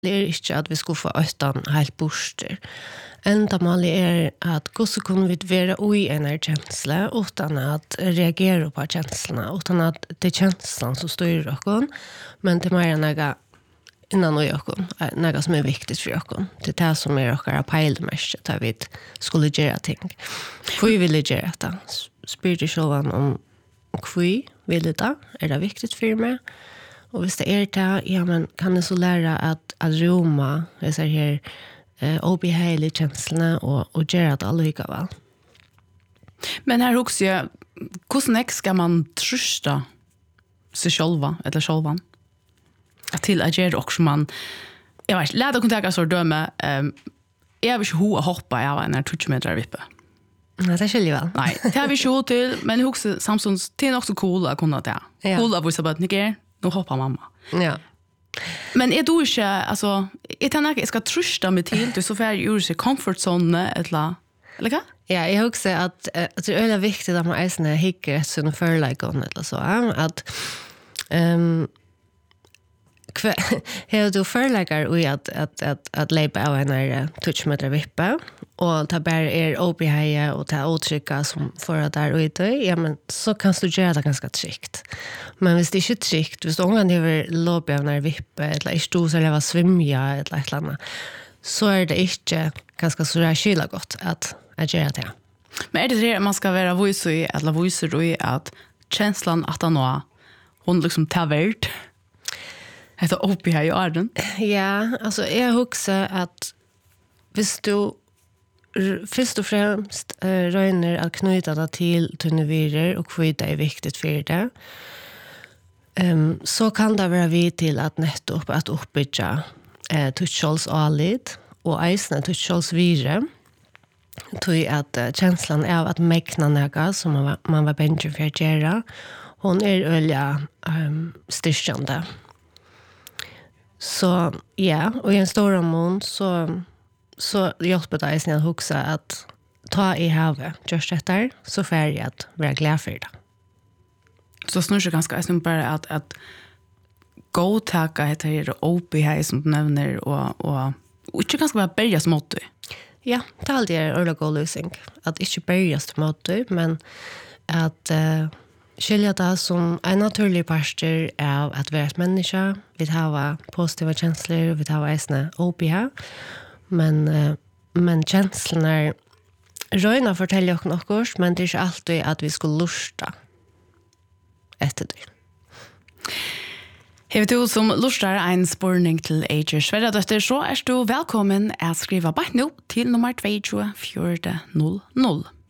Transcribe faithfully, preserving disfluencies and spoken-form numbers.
Det är inte att vi ska få östan helt borster. Enda målet är att hur så kunde vi vara i en känsla utan att reagera på känslorna, utan att det är känslan som styr oss, men det är mer något innan och jag något som är viktigt för oss. Det är det som är våra pejlmärket att vi skulle göra ting. Hur vill vi göra det? Spyr dig själv om hur vill det? Är det viktigt för mig? Och hvis det är det, ja, men kan det så lära att, att roma dessa här eh, obehageliga känslorna och, och göra det allikevel. Men här också, ja, hvordan ska man trusta sig själva, eller självan? Till att göra också man, jag vet, lärde att kontakta så döme, um, jag vill inte hoa hoppa av en tjugo meter vippe. Nej, det skiljer väl. Nej, det har vi inte till, men också samtidigt, det är också cool att kunna det. Ja. Cool att visa på att ni nu hoppar mamma. Ja. Men är du inte, alltså, är det något jag ska trusta mig till, du så får jag ur sig comfort zone, eller, eller vad? Ja, jag också att, att det är väldigt viktigt att man är såna hickar ett sådana förläggande eller så, att um, Hur du förlägger i att, att, att, att lejpa av en här tjugo meter vippe och ta bara er obehaja och ta uttrycka som för att där ute, ja, men så kan du göra det ganska tryggt. Men hvis det inte är tryggt, hvis du ångan över lobby av en här vippe eller inte du så leva svimja eller ett eller annat, så är det inte ganska så där kyla gott att, att göra det. Men är det det man ska vara vise i, eller vise i att känslan att han har, hon liksom tar värld? Det är uppe här i arden. Ja, alltså jag huxar att hvis du först och främst äh, röjner att knyta det till tunnevirer och hur det är viktigt för det, um, så kan det vara vid till att nettopp att uppbygga äh, tutskjåls alit och eisne tutskjåls vire. Tog att äh, känslan av att mäkna något som man var, man var bänken för att göra, hon är öliga um, styrkande. Så ja, och i en stor mån så så hjälper det sig att huxa att ta i havet just detta så färdig att vara glad för det. Så snurrar det ganska är bara att att gå tacka heter det O P här som du nämner och och och inte ganska bara börja smått. Ja, det är alltid en ordentlig god lösning. Att inte börja smått, men att uh, skilja det som en naturlig parter av att vara ett människa. Vi har positiva känslor, vi har äsna O P här. Men, uh, men känslorna röjna fortäljer oss något, men det är inte alltid att vi skulle lusta efter det. Hever du som lustar en spårning til Eiger Sverredøtter, så er du velkommen at skriva bare nå til nummer två två fyra noll noll.